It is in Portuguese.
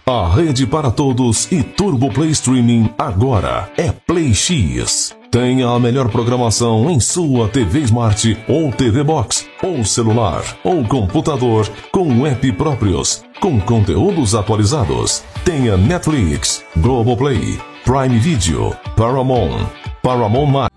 A rede para todos e Turbo Play Streaming agora é Play X. Tenha a melhor programação em sua TV Smart ou TV Box, ou celular, ou computador, com app próprios, com conteúdos atualizados. Tenha Netflix, Globoplay, Prime Video, Paramount+.